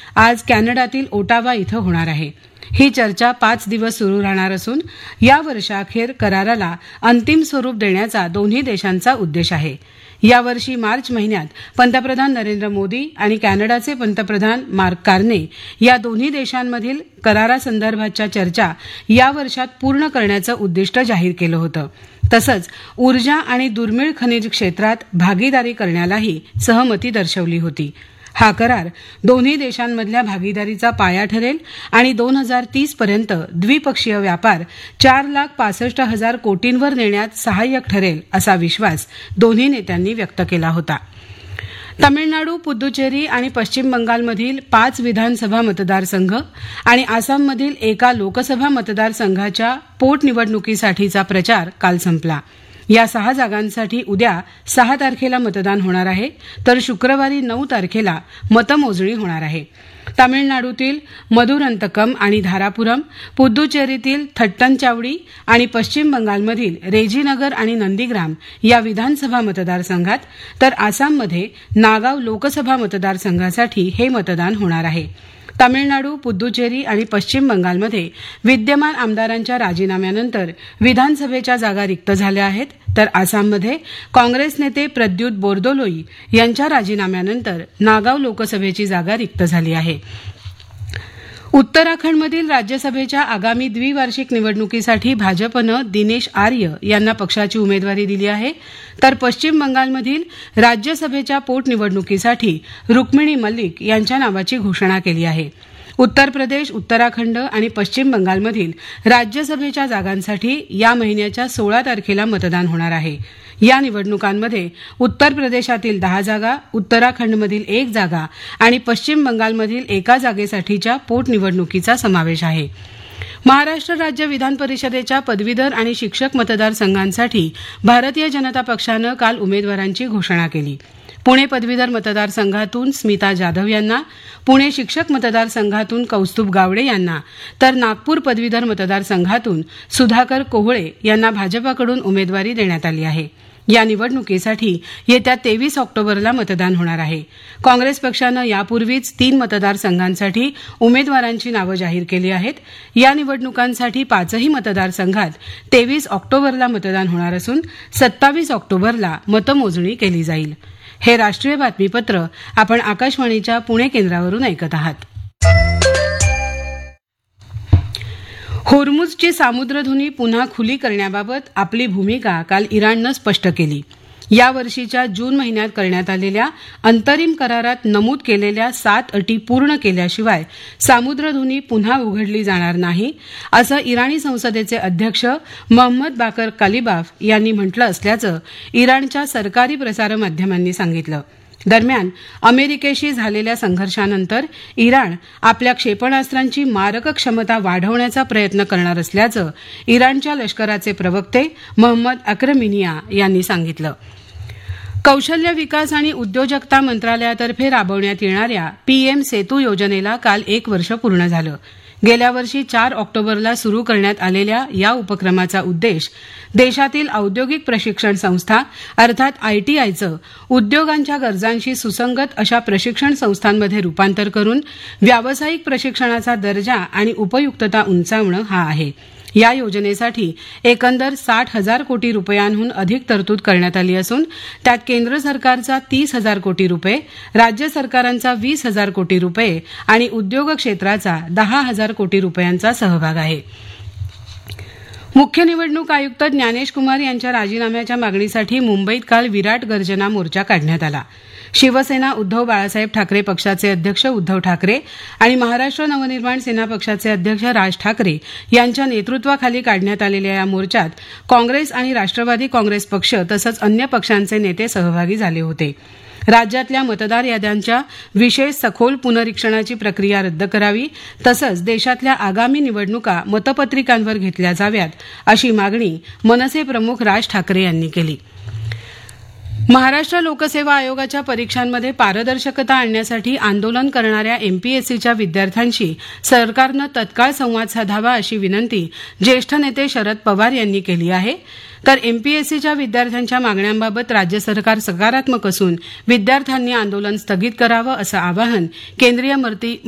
आज कॅनडातील ओटावा इथं होणार आहे. ही चर्चा 5 दिवस सुरू राहणार असून या वर्षाअखेर कराराला अंतिम स्वरूप देण्याचा दोन्ही देशांचा उद्देश आहे. यावर्षी मार्च महिन्यात पंतप्रधान नरेंद्र मोदी आणि कॅनडाचे पंतप्रधान मार्क कार्ने या दोन्ही देशांमधील करारासंदर्भातच्या चर्चा या वर्षात पूर्ण करण्याचं उद्दिष्ट जाहीर केलं होतं. तसंच ऊर्जा आणि दुर्मिळ खनिज क्षेत्रात भागीदारी करण्यालाही सहमती दर्शवली होती. हा करार दोन्ही देशांमधल्या भागीदारीचा पाया ठरेल आणि 2030 पर्यंत द्विपक्षीय व्यापार 4,65,000 कोटींवर नेण्यात सहाय्यक ठरेल असा विश्वास दोन्ही नेत्यांनी व्यक्त केला होता. तमिळनाडू, पुद्दुचेरी आणि पश्चिम बंगालमधील 5 विधानसभा मतदारसंघ आणि आसाममधील एका लोकसभा मतदारसंघाच्या पोटनिवडणुकीसाठीचा प्रचार काल संपला. या 6 जागांसाठी उद्या 6 तारखेला मतदान होणार आहे, तर शुक्रवारी 9 तारखेला मतमोजणी होणार आहे. तामिळनाडूतील मधुरंतकम आणि धारापुरम, पुद्दुचेरीतील थट्टनचावडी आणि पश्चिम बंगालमधील रेजीनगर आणि नंदीग्राम या विधानसभा मतदारसंघात, तर आसाममध्ये नागाव लोकसभा मतदारसंघासाठी हे मतदान होणार आहे. तामिळनाडू, पुद्दुचेरी आणि पश्चिम बंगालमध्ये विद्यमान आमदारांच्या राजीनाम्यानंतर विधानसभेच्या जागा रिक्त झाल्या आहेत, तर आसाममध्ये काँग्रेस नेते प्रद्युत बोरदोलोई यांच्या राजीनाम्यानंतर नागाव लोकसभेची जागा रिक्त झाली आहे. उत्तराखंडमधील राज्यसभेच्या आगामी द्विवार्षिक निवडणुकीसाठी भाजपनं दिनेश आर्य यांना पक्षाची उमेदवारी दिली आहे, तर पश्चिम बंगालमधील राज्यसभेच्या पोटनिवडणुकीसाठी रुक्मिणी मल्लिक यांच्या नावाची घोषणा केली आहे. उत्तर प्रदेश, उत्तराखंड आणि पश्चिम बंगालमधील राज्यसभेच्या जागांसाठी या महिन्याच्या 16 तारखेला मतदान होणार आहे. या निवडणुकांमध्ये उत्तर प्रदेशातील 10 जागा, उत्तराखंडमधील 1 जागा आणि पश्चिम बंगालमधील एका जागेसाठीच्या पोटनिवडणुकीचा समावेश आहे. महाराष्ट्र राज्य विधान परिषदेच्या पदवीधर आणि शिक्षक मतदारसंघांसाठी भारतीय जनता पक्षानं काल उमेदवारांची घोषणा केली. पुणे पदवीधर मतदारसंघातून स्मिता जाधव यांना, पुणे शिक्षक मतदारसंघातून कौस्तुभ गावडे यांना, तर नागपूर पदवीधर मतदारसंघातून सुधाकर कोहळे यांना भाजपाकडून उमेदवारी देण्यात आली आहे. या निवडणुकीसाठी येत्या 23 ऑक्टोबरला मतदान होणार आहे. काँग्रेस पक्षानं यापूर्वीच 3 मतदारसंघांसाठी उमेदवारांची नावं जाहीर केली आहेत. या निवडणुकांसाठी 5ही मतदारसंघात 23 ऑक्टोबरला मतदान होणार असून 27 ऑक्टोबरला मतमोजणी केली जाईल. हे राष्ट्रीय बातमीपत्र आपण आकाशवाणीच्या पुणे केंद्रावरून ऐकत आहात. होर्मुझची सामुद्रधुनी पुन्हा खुली करण्याबाबत आपली भूमिका काल इराणनं स्पष्ट केली. या वर्षीच्या जून महिन्यात करण्यात आलेल्या अंतरिम करारात नमूद केलेल्या 7 अटी पूर्ण केल्याशिवाय सामुद्रधुनी पुन्हा उघडली जाणार नाही, असं इराणी संसदेचे अध्यक्ष मोहम्मद बाकर कालिबाफ यांनी म्हटलं असल्याचं इराणच्या सरकारी प्रसारमाध्यमांनी सांगितलं. दरम्यान अमेरिकेशी झालेल्या संघर्षानंतर इराण आपल्या क्षेपणास्त्रांची मारक क्षमता वाढवण्याचा प्रयत्न करणार असल्याचं इराणच्या लष्कराचे प्रवक्ते मोहम्मद अक्रमिनिया यांनी सांगितलं. कौशल्य विकास आणि उद्योजकता मंत्रालयातर्फे राबवण्यात येणाऱ्या पीएम सेतू योजनेला काल 1 वर्ष पूर्ण झालं. गेल्या वर्षी 4 ऑक्टोबरला सुरू करण्यात आलेल्या या उपक्रमाचा उद्देश देशातील औद्योगिक प्रशिक्षण संस्था अर्थात आयटीआयचं उद्योगांच्या गरजांशी सुसंगत अशा प्रशिक्षण संस्थांमध्ये रूपांतर करून व्यावसायिक प्रशिक्षणाचा दर्जा आणि उपयुक्तता उंचावणं हा आहे. या योजनेसाठी एकंदर 60,000 कोटी रुपयांहून अधिक तरतूद करण्यात आली असून त्यात केंद्र सरकारचा 30,000 कोटी रुपये, राज्य सरकारांचा 20,000 कोटी रुपये आणि उद्योग क्षेत्राचा 10,000 कोटी रुपयांचा सहभाग आहे. मुख्य निवडणूक आयुक्त ज्ञानेश कुमार यांच्या राजीनाम्याच्या मागणीसाठी मुंबईत काल विराट गर्जना मोर्चा काढण्यात आला. शिवसेना उद्धव बाळासाहेब ठाकरे पक्षाचे अध्यक्ष उद्धव ठाकरे आणि महाराष्ट्र नवनिर्माण सेना पक्षाचे अध्यक्ष राज ठाकरे यांच्या नेतृत्वाखाली काढण्यात आलेल्या या मोर्चात काँग्रेस आणि राष्ट्रवादी काँग्रेस पक्ष तसंच अन्य पक्षांचे नेते सहभागी झाले होते. राज्यातल्या मतदार याद्यांच्या विशेष सखोल पुनरीक्षणाची प्रक्रिया रद्द करावी तसंच देशातल्या आगामी निवडणुका मतपत्रिकांवर घेतल्या जाव्यात अशी मागणी मनसे प्रमुख राज ठाकरे यांनी केली. महाराष्ट्र लोकसेवा आयोगाच्या परीक्षांमध्ये पारदर्शकता आणण्यासाठी आंदोलन करणाऱ्या एमपीएससीच्या विद्यार्थ्यांशी सरकारनं तत्काळ संवाद साधावा अशी विनंती ज्येष्ठ नेते शरद पवार यांनी केली आहे. तर एमपीएससीच्या विद्यार्थ्यांच्या मागण्यांबाबत राज्य सरकार सकारात्मक असून विद्यार्थ्यांनी आंदोलन स्थगित करावं असं आवाहन केंद्रीय